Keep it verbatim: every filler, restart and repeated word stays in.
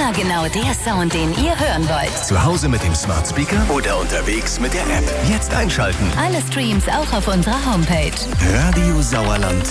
Immer genau der Sound, den ihr hören wollt. Zu Hause mit dem Smart Speaker oder unterwegs mit der App. Jetzt einschalten. Alle Streams auch auf unserer Homepage. Radio Sauerland